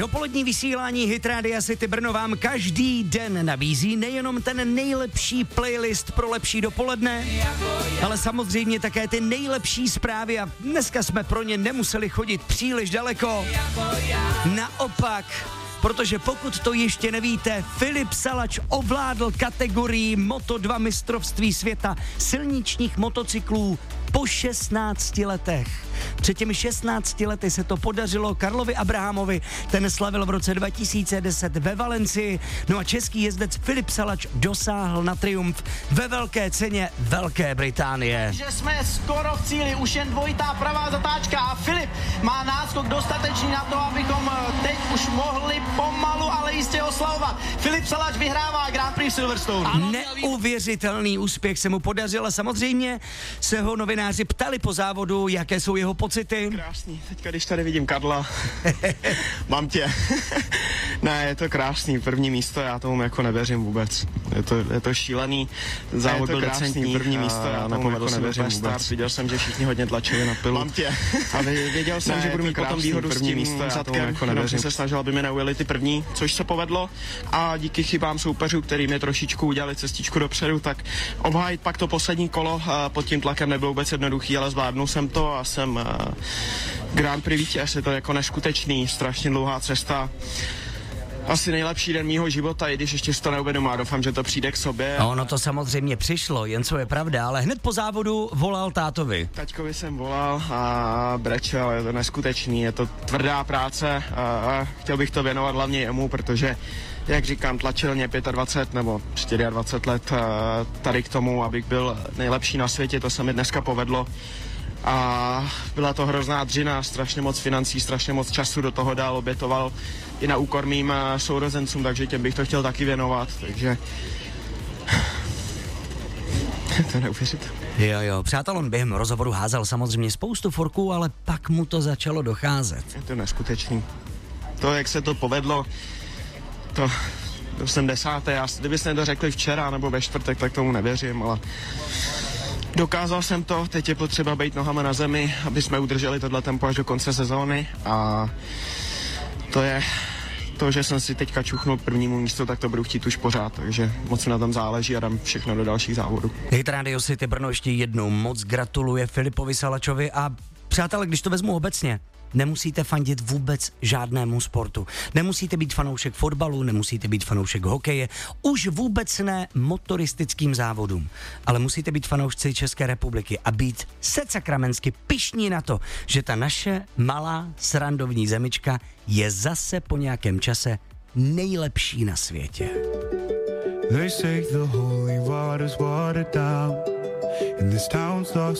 Dopolední vysílání Hit Rádia City Brno vám každý den nabízí nejenom ten nejlepší playlist pro lepší dopoledne, ale samozřejmě také ty nejlepší zprávy a dneska jsme pro ně nemuseli chodit příliš daleko. Naopak, protože pokud to ještě nevíte, Filip Salač ovládl kategorii Moto2 mistrovství světa silničních motocyklů po 16 letech. Před těmi 16 lety se to podařilo Karlovi Abrahamovi, ten slavil v roce 2010 ve Valencii, no a český jezdec Filip Salač dosáhl na triumf ve velké ceně Velké Británie. Že jsme skoro v cíli, už jen dvojitá pravá zatáčka a Filip má náskok dostatečný na to, abychom teď už mohli pomalu, ale jistě oslavovat. Filip Salač vyhrává Grand Prix Silverstone. Neuvěřitelný úspěch se mu podařil a samozřejmě se ho novináři ptali po závodu, jaké jsou jeho pocity. Krásný, teďka když tady vidím Karla, mám tě. Ne, je to krásný, první místo, já tomu jako nevěřím vůbec. Je to šílený, závod byl decentní, první místo, já tomu jako nevěřím vůbec. Viděl jsem, že všichni hodně tlačili na pilu. Mám tě. A věděl jsem, že budu mít potom výhodu s tím místo, zadkem, jako nevěřím. Se snažil, aby mi neujeli ty první, což se povedlo a díky chybám soupeřů, který mi trošičku udělali cestičku dopředu, tak obhájit pak to poslední kolo pod tím tlakem nebylo vůbec jednoduchý, ale zvládnul jsem to a jsem Grand Prix vítěz, je to jako neskutečný, strašně dlouhá cesta. Asi nejlepší den mýho života, i když ještě si to neuvědomím a doufám, že to přijde k sobě. Ono to samozřejmě přišlo, jen co je pravda, ale hned po závodu volal tátovi. Taťkovi jsem volal a brečel, je to neskutečný, je to tvrdá práce a chtěl bych to věnovat hlavně jemu, protože, jak říkám, tlačil mě 25 nebo 24 let tady k tomu, abych byl nejlepší na světě, to se mi dneska povedlo. A byla to hrozná dřina, strašně moc financí, strašně moc času do toho dál obětoval i na úkor mým sourozencům, takže těm bych to chtěl taky věnovat, takže to neuvěřitelné. Jo, přátel, on během rozhovoru házel samozřejmě spoustu forků, ale pak mu to začalo docházet. Je to neskutečný. To, jak se to povedlo, to jsem 10. Kdybyste to řekli včera nebo ve čtvrtek, tak tomu nevěřím, ale dokázal jsem to, teď je potřeba být nohama na zemi, aby jsme udrželi tohle tempo až do konce sezóny a to je to, že jsem si teďka čuchnul k prvnímu místu, tak to budu chtít už pořád, takže moc na tom záleží a dám všechno do dalších závodů. Hit Radio City Brno ještě jednou moc gratuluje Filipovi Salačovi a přátelé, když to vezmu obecně, nemusíte fandit vůbec žádnému sportu. Nemusíte být fanoušek fotbalu, nemusíte být fanoušek hokeje, už vůbec ne motoristickým závodům. Ale musíte být fanoušci České republiky a být secakramensky pyšní na to, že ta naše malá srandovní zemička je zase po nějakém čase nejlepší na světě. They say the holy waters watered down and this town's lost